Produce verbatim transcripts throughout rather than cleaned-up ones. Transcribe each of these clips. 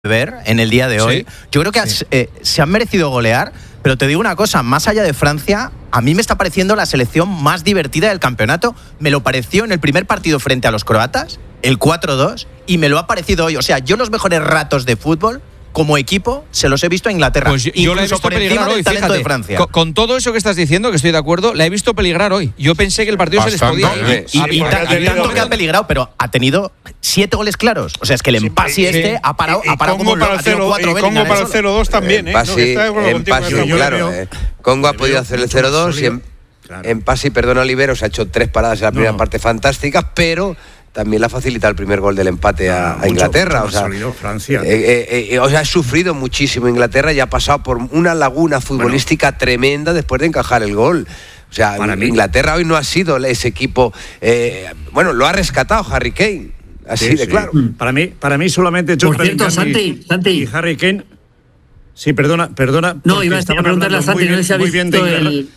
ver en el día de hoy. Sí. Yo creo que Sí. eh, se han merecido golear, pero te digo una cosa, más allá de Francia, a mí me está pareciendo la selección más divertida del campeonato. Me lo pareció en el primer partido frente a los croatas, el cuatro dos, y me lo ha parecido hoy. O sea, yo los mejores ratos de fútbol como equipo se los he visto a Inglaterra. Pues yo, yo la he incluso visto por encima peligrar del hoy, talento fíjate. de Francia. Con, con todo eso que estás diciendo, que estoy de acuerdo, la he visto peligrar hoy. Yo pensé que el partido Bastante, se les podía ir. Y, y, Sí, y porque ta- ha tenido- y tanto que ha peligrado, pero ha tenido siete goles claros. O sea, es que el Sí, empasi y- este sí. ha parado, Y- y ha parado Congo como para lo- el ha tenido cero- cuatro y Bellingham Congo para el solo. cero dos también, ¿eh? Pasi, No, está de acuerdo en contigo, Pasi, yo- yo claro. le veo- eh, Congo ha le podido veo hacer el mucho cero más dos y sólido. en, Claro. en Pasi, perdona, Oliveros ha hecho tres paradas en la primera No. parte fantásticas, pero también le ha facilitado el primer gol del empate a, a Mucho, Inglaterra. mucho O sea, más sólido Francia. eh, eh, eh, o sea, ha sufrido muchísimo Inglaterra y ha pasado por una laguna futbolística tremenda después de encajar el gol. O sea, Para mí- Inglaterra hoy no ha sido ese equipo. eh, bueno, lo ha rescatado Harry Kane. Así Sí, de sí. claro. Para mí, para mí solamente Jude Por cierto, Bellingham y- Santi, Santi. y Harry Kane. Sí, perdona, perdona. No, porque iba a estaban preguntarle a hablando Santi, muy no sé bien- si ha muy bien de visto Inglaterra. el...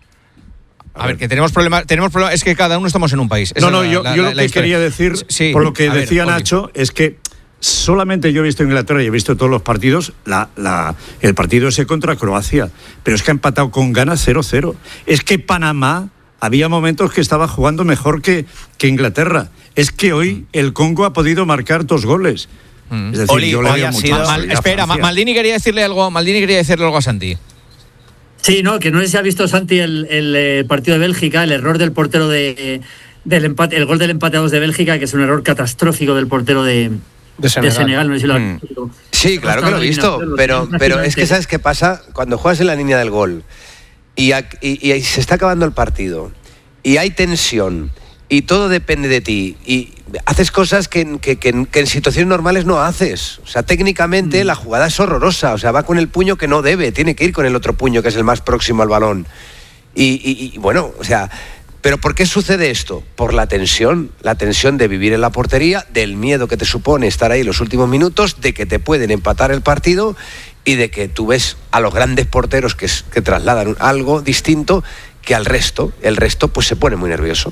A ver, que tenemos problemas, tenemos problemas, es que cada uno estamos en un país. Esa No, es no, la- yo, la- yo la- lo la que historia. quería decir, Sí, por lo que a ver, decía Oli. Nacho, es que solamente yo he visto Inglaterra y he visto todos los partidos, la, la, el partido ese contra Croacia, pero es que ha empatado con ganas cero cero. Es que Panamá había momentos que estaba jugando mejor que, que Inglaterra. Es que hoy el Congo ha podido marcar dos goles. Mm. Es decir, Oli, yo le hoy veo ha mucho sido- más Mal- sólida a espera, Ma- Francia. Maldini quería decirle algo, Maldini quería decirle algo a Santi. Sí, no, que no sé si ha visto Santi el, el, eh, partido de Bélgica, el error del portero de del empate, el gol del empate a dos de Bélgica, que es un error catastrófico del portero de, de Senegal. No sé si lo ha Mm. visto. Sí, claro que lo he visto, pero, pero es que ¿sabes qué pasa? Cuando juegas en la línea del gol y, a- y- y se está acabando el partido y hay tensión y todo depende de ti y haces cosas que, en- que- que en- que en situaciones normales no haces. O sea, técnicamente la jugada es horrorosa, o sea, va con el puño que no debe, tiene que ir con el otro puño que es el más próximo al balón. Y, y- y, bueno, o sea... ¿Pero por qué sucede esto? Por la tensión, la tensión de vivir en la portería, del miedo que te supone estar ahí los últimos minutos, de que te pueden empatar el partido y de que tú ves a los grandes porteros que, es- que trasladan algo distinto que al resto. El resto pues se pone muy nervioso.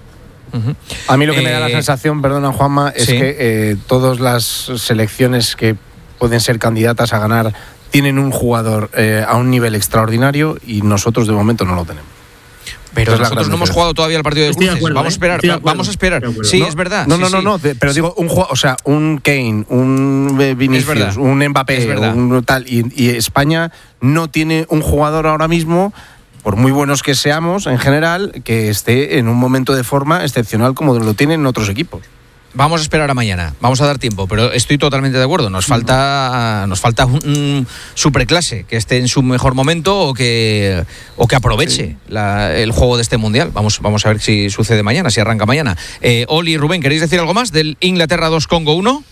A mí lo que me da la Eh, sensación, perdona Juanma, es sí. que eh, todas las selecciones que pueden ser candidatas a ganar tienen un jugador eh, a un nivel extraordinario y nosotros de momento no lo tenemos. Pero Esa es la nosotros gran no hemos diferencia. jugado todavía el partido de Estoy de cruces. acuerdo, Vamos a ¿eh? esperar, Estoy de acuerdo. vamos a esperar. Estoy de acuerdo. Sí, No, es verdad. No, sí, no, no, sí. no, de- pero Sí. digo, un juego, o sea, un Kane, un eh, Vinicius, verdad. un Mbappé, Es verdad. un tal, y, y España no tiene un jugador ahora mismo, por muy buenos que seamos en general, que esté en un momento de forma excepcional como lo tienen otros equipos. Vamos a esperar a mañana, vamos a dar tiempo, pero estoy totalmente de acuerdo. Nos falta, nos falta un, un superclase que esté en su mejor momento o que, o que aproveche la- el juego de este mundial. Vamos, vamos a ver si sucede mañana, si arranca mañana. Eh, Oli, Rubén, ¿queréis decir algo más del Inglaterra dos Congo uno?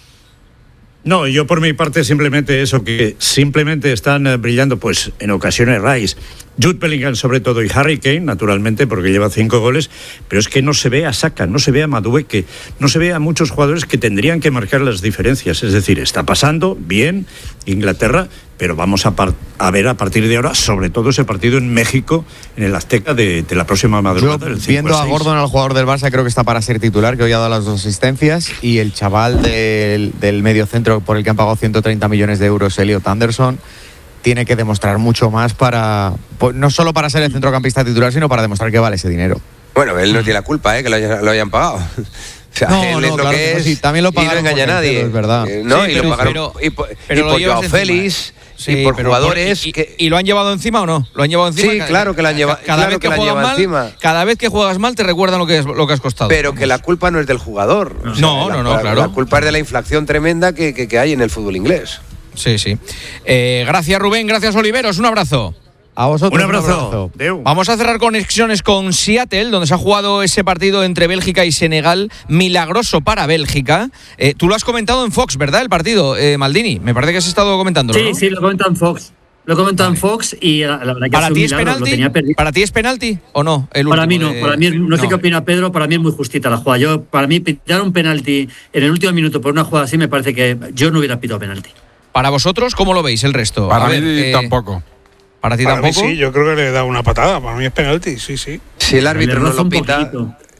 No, yo por mi parte simplemente eso, que simplemente están eh, brillando pues en ocasiones Rice, Jude Bellingham sobre todo y Harry Kane, naturalmente, porque lleva cinco goles, pero es que no se ve a Saka, no se ve a Madueke, no se ve a muchos jugadores que tendrían que marcar las diferencias. Es decir, está pasando bien Inglaterra, pero vamos a, par- a ver a partir de ahora, sobre todo ese partido en México, en el Azteca de, de la próxima Yo, madrugada. del cinco viendo a seis. Gordon, al jugador del Barça, creo que está para ser titular, que hoy ha dado las dos asistencias, y el chaval del, del medio centro por el que han pagado ciento treinta millones de euros, Elliot Anderson, tiene que demostrar mucho más para, pues, no solo para ser el centrocampista titular, sino para demostrar que vale ese dinero. Bueno, él no tiene la culpa, ¿eh? Que lo hayan, lo hayan pagado. O sea, No, él no, es lo claro que que no, es sí, también lo y no pagaron engaña a por nadie. Caicedo, es verdad. Eh, no, Sí, y pero- lo pagaron pero- y por, pero y lo por llevas Joao encima. Félix Sí, y por pero jugadores y, y- que... ¿Y lo han llevado encima o no? ¿Lo han llevado encima? Sí, Ca- claro que lo han llevado- ca- Cada claro vez que que, lo han juegas llevado mal, encima. cada vez que juegas mal te recuerdan lo que, es, lo que has costado. Pero que la Vamos. culpa no es del jugador. O sea, No, la- no, no, la- claro. La culpa es de la inflación tremenda que, que, que hay en el fútbol inglés. Sí, sí. Eh, gracias, Rubén. Gracias, Oliveros. Un abrazo. A vosotros Un abrazo. Deu. Vamos a cerrar conexiones con Seattle, donde se ha jugado ese partido entre Bélgica y Senegal, milagroso para Bélgica. Eh, tú lo has comentado en Fox, ¿verdad? El partido, eh, Maldini. Me parece que has estado comentándolo, Sí, ¿no? sí, lo comento en Fox. Lo comento en Fox y la, la verdad que ¿Para ha sido ti un es milagro, lo penalti? tenía perdido. ¿Para ti es penalti o no? El Para mí último no, de- para mí no sé no. qué opina Pedro, para mí es muy justita la jugada. Yo, para mí pitar un penalti en el último minuto por una jugada así me parece que yo no hubiera pitado penalti. Para vosotros, ¿cómo lo veis el resto? Para A mí ver, eh, tampoco. ¿Para ti Para mí tampoco? sí, yo creo que le he dado una patada. Para mí es penalti, sí, sí. Si el árbitro Le no roza lo un pita, poquito.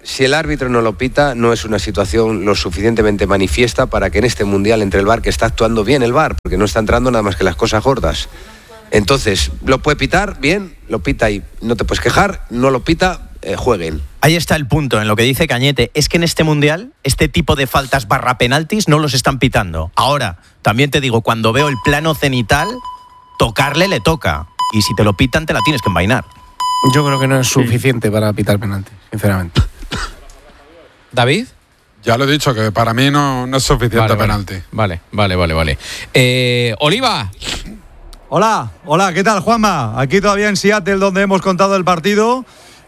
si el árbitro no lo pita, no es una situación lo suficientemente manifiesta para que en este Mundial entre el V A R, que está actuando bien el V A R, porque no está entrando nada más que las cosas gordas. Entonces, lo puede pitar, bien, lo pita y no te puedes quejar, no lo pita, eh, jueguen. Ahí está el punto en lo que dice Cañete, es que en este Mundial este tipo de faltas barra penaltis no los están pitando. Ahora, también te digo, cuando veo el plano cenital, tocarle le toca, y si te lo pitan te la tienes que envainar. Yo creo que no es suficiente sí. para pitar penalti, sinceramente. ¿David? Ya lo he dicho, que para mí no, no es suficiente vale, penalti. Vale, vale, vale, vale. Eh, Oliva. Hola, hola, ¿qué tal, Juanma? Aquí todavía en Seattle, donde hemos contado el partido.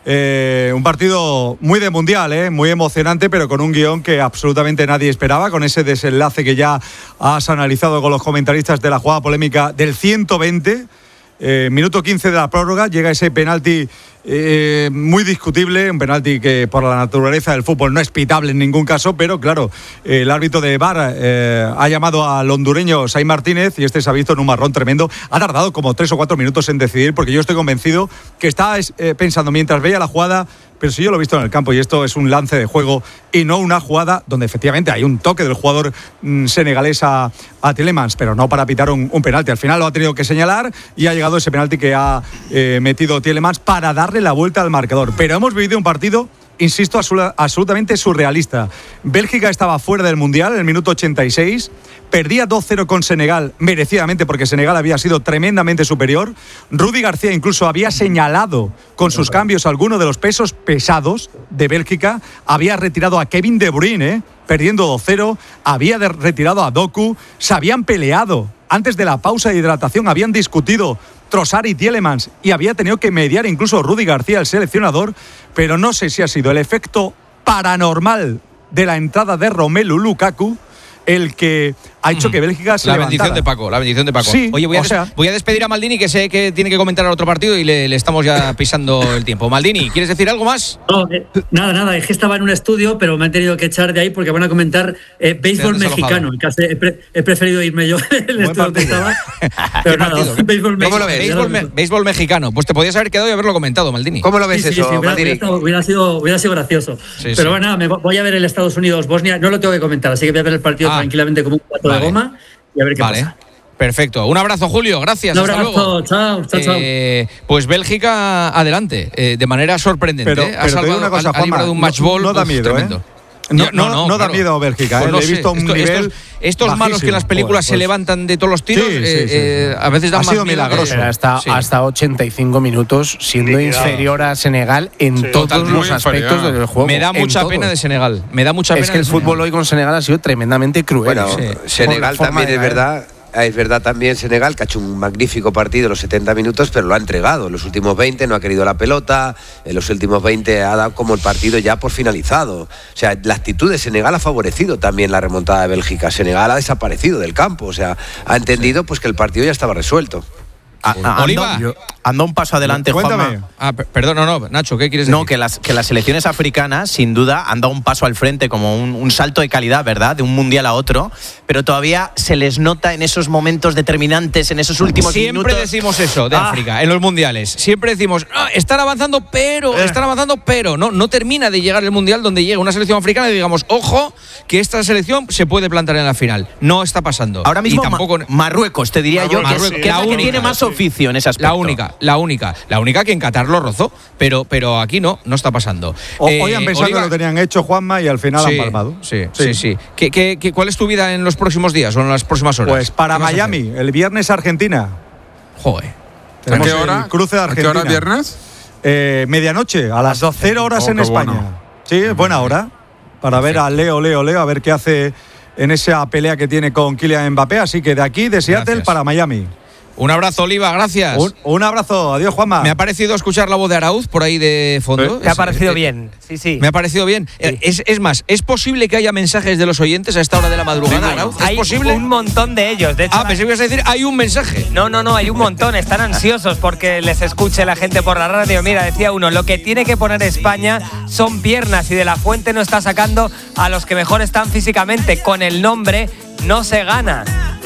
Eh, un partido muy de mundial, eh, muy emocionante, pero con un guión que absolutamente nadie esperaba, con ese desenlace que ya has analizado con los comentaristas de la jugada polémica del ciento veinte. Eh, minuto quince de la prórroga, llega ese penalti eh, muy discutible, un penalti que por la naturaleza del fútbol no es pitable en ningún caso, pero claro, eh, el árbitro de V A R eh, ha llamado al hondureño Sai Martínez y este se ha visto en un marrón tremendo. Ha tardado como tres o cuatro minutos en decidir, porque yo estoy convencido que está eh, pensando mientras veía la jugada, pero si yo lo he visto en el campo y esto es un lance de juego y no una jugada donde efectivamente hay un toque del jugador mmm, senegalés a, a Tielemans, pero no para pitar un, un penalti. Al final lo ha tenido que señalar y ha llegado ese penalti que ha eh, metido Tielemans para darle la vuelta al marcador. Pero hemos vivido un partido, insisto, absolutamente surrealista. Bélgica estaba fuera del Mundial en el minuto ochenta y seis, perdía dos cero con Senegal, merecidamente, porque Senegal había sido tremendamente superior. Rudy García incluso había señalado con sus cambios algunos de los pesos pesados de Bélgica, había retirado a Kevin De Bruyne, ¿eh? perdiendo dos cero, había retirado a Doku, se habían peleado antes de la pausa de hidratación, habían discutido Trossard y Tielemans y había tenido que mediar incluso Rudy García, el seleccionador, pero no sé si ha sido el efecto paranormal de la entrada de Romelu Lukaku el que ha hecho que Bélgica se la levantara. bendición de Paco, la bendición de Paco. Sí, Oye, voy a, o sea, des- voy a despedir a Maldini, que sé que tiene que comentar el otro partido y le, le estamos ya pisando el tiempo. Maldini, ¿quieres decir algo más? No, eh, nada, nada, es que estaba en un estudio, pero me han tenido que echar de ahí porque van a comentar eh, béisbol mexicano. En caso, he, pre- he preferido irme yo el estudio donde estaba. Pero nada, partido? béisbol ¿Cómo lo mexicano. ves? Béisbol, me- béisbol mexicano. Pues te podías haber quedado y haberlo comentado, Maldini. ¿Cómo lo ves Sí, sí, eso, sí, hubiera, Maldini? hubiera, hubiera sido, hubiera sido gracioso. Sí, pero sí. bueno, nada, me voy a ver el Estados Unidos-Bosnia. No lo tengo que comentar, así que voy a ver el partido Ah, tranquilamente como un plato vale. de goma y a ver qué Vale. pasa. Perfecto. Un abrazo, Julio. Gracias. Un Hasta abrazo. luego. Chao, chao, chao. Eh, pues Bélgica adelante, eh, de manera sorprendente. Pero, ¿eh? Ha pero te digo salvado, una cosa, ha- ha Juanma, librado un no- match ball no da uf, miedo, tremendo. ¿eh? No, no, no da miedo Bélgica, Pues ¿eh? no Le he sé. visto un Esto- nivel estos, estos malos bajísimo. que en las películas Joder, se pues. levantan de todos los tiros, Sí, sí, eh, sí, eh, sí. a veces dan Ha más sido miedo milagroso. que- Pero hasta, sí. hasta ochenta y cinco minutos siendo Liquidado. inferior a Senegal en Sí. todos Totalmente los aspectos inferior. del juego. Me da en mucha todos. pena de Senegal. Me da mucha pena Es que el de fútbol Senegal. hoy con Senegal ha sido tremendamente cruel. Bueno, Sí. Senegal Por la forma también de es ganar. verdad. Es verdad también Senegal, que ha hecho un magnífico partido los setenta minutos, pero lo ha entregado. En los últimos veinte no ha querido la pelota, en los últimos veinte ha dado como el partido ya por finalizado. O sea, la actitud de Senegal ha favorecido también la remontada de Bélgica. Senegal ha desaparecido del campo, o sea, ha entendido pues que el partido ya estaba resuelto. A- a- Oliva. anda, anda un paso adelante, Cuéntame. Juanma. Ah, per- perdón, no, no, Nacho, ¿qué quieres decir? No, que las, que las selecciones africanas, sin duda, han dado un paso al frente, como un, un salto de calidad, ¿verdad? De un mundial a otro, pero todavía se les nota en esos momentos determinantes, en esos últimos Siempre minutos. decimos eso de Ah. África, en los mundiales. Siempre decimos, "Ah, están avanzando, pero, Eh. están avanzando, pero. No, no termina de llegar el mundial donde llega una selección africana y digamos, ojo, que esta selección se puede plantar en la final. No está pasando. Ahora mismo, y tampoco. Ma- Marruecos, te diría yo, que es, Marruecos, que es la la que única, tiene más sí. oficio en ese aspecto. La única, la única, la única que en Qatar lo rozó, pero, pero aquí no, no está pasando. O- Eh, Hoy han pensado Oliva- que lo tenían hecho, Juanma, y al final Sí, han palmado. Sí, sí, sí. ¿Qué, qué, qué- cuál es tu vida en los próximos días o en las próximas horas? Pues para ¿Qué vas a hacer? Miami, el viernes Argentina. Joder. ¿A Tenemos qué hora? el cruce de ¿A qué Argentina. hora viernes? Eh, medianoche, a las cero horas Oh, en qué España. bueno. Sí, es buena hora para ver a Leo, Leo, Leo, a ver qué hace en esa pelea que tiene con Kylian Mbappé. Así que de aquí, de Seattle, Gracias. para Miami. Un abrazo, Oliva, gracias. Un, un abrazo, adiós, Juanma. Me ha parecido escuchar la voz de Arauz por ahí de fondo. Te ha Es- parecido eh, bien, sí, sí. Me ha parecido bien. Eh, Es, es más, ¿es posible que haya mensajes de los oyentes a esta hora de la madrugada, Arauz? ¿Es Hay posible? un montón de ellos. De hecho, Ah, pensé que ibas a decir, hay un mensaje. no, no, no, hay un montón. Están ansiosos porque les escuche la gente por la radio. Mira, decía uno, lo que tiene que poner España son piernas y de la Fuente no está sacando a los que mejor están físicamente. Con el nombre no se gana.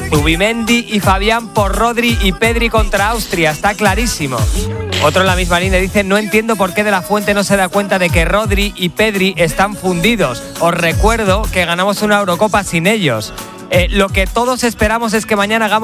Zubimendi y Fabián por Rodri y Pedri contra Austria, está clarísimo. Otro en la misma línea dice: no entiendo por qué De la Fuente no se da cuenta de que Rodri y Pedri están fundidos. Os recuerdo que ganamos una Eurocopa sin ellos. Eh, lo que todos esperamos es que mañana hagamos